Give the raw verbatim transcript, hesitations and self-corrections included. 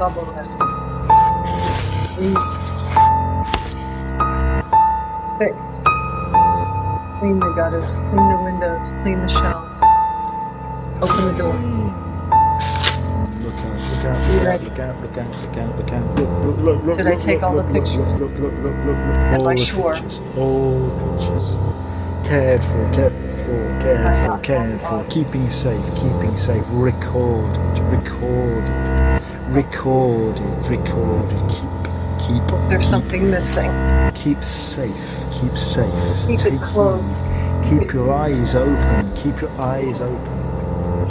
bubble wrap. Clean. Fix. Clean the gutters, clean the windows, clean the shelves. Open the door. Look out, look out, Be look out, ready. look out, look out, look out, look out. Look, look, look, look, Did I look, take look, all the look, look, pictures? Look, look, look, look, look, look. Am All I the sure? pictures, all pictures. Cared for, cared for, cared for, cared for. Keeping safe, keeping safe. Recorded, recorded, recorded, recorded. Keep, keep, There's keep, something missing. keep safe, keep safe. Keep it Take closed. heed. Keep your eyes open, keep your eyes open.